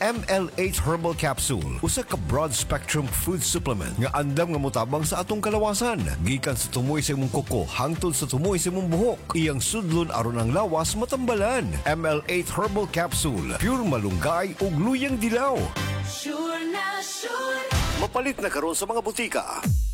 ML8 Herbal Capsule usa ka broad spectrum food supplement nga andam nga motabang sa atong kalawasan gikan sa tumoy sa imong kuko hangtod sa tumoy sa imong buhok. Iyang sudlon aron ang lawas matambalan. ML8 Herbal Capsule, pure malunggay ug luyang dilaw. Sure na sure. Mapalit na karon sa mga butika.